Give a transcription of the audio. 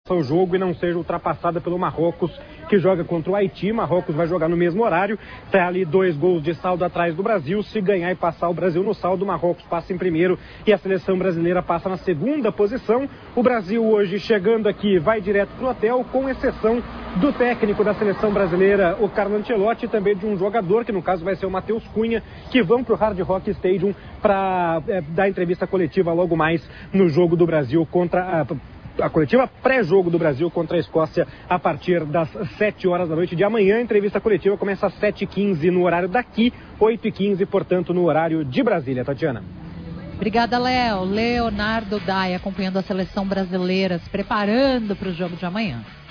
o jogo e não seja ultrapassada pelo Marrocos, que joga contra o Haiti. Marrocos vai jogar no mesmo horário, está ali 2 gols de saldo atrás do Brasil. Se ganhar e passar o Brasil no saldo, o Marrocos passa em primeiro e a seleção brasileira passa na segunda posição. O Brasil hoje chegando aqui vai direto para o hotel, com exceção do técnico da seleção brasileira, o Carlo Ancelotti, e também de um jogador, que no caso vai ser o Matheus Cunha, que vão para o Hard Rock Stadium para dar entrevista coletiva logo mais no jogo do Brasil contra a coletiva pré-jogo do Brasil contra a Escócia a partir das 7 horas da noite de amanhã. A entrevista coletiva começa às 7h15 no horário daqui, 8h15, portanto, no horário de Brasília. Tatiana. Obrigada, Léo. Leonardo Dai acompanhando a seleção brasileira, se preparando para o jogo de amanhã.